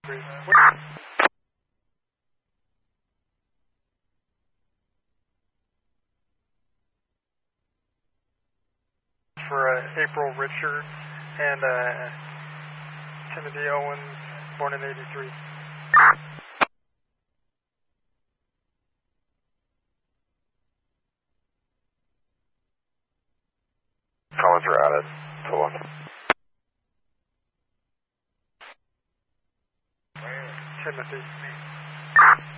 For April Richard and Timothy Owens, born in '83. Collins are added. So long. Timothy.